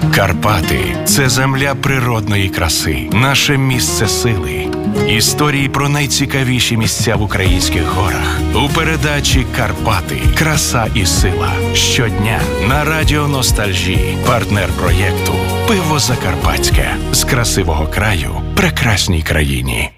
Карпати – це земля природної краси, наше місце сили. Історії про найцікавіші місця в українських горах у передачі «Карпати. Краса і сила». Щодня на Радіо Ностальжі. Партнер проєкту «Пиво Закарпатське». З красивого краю прекрасній країні.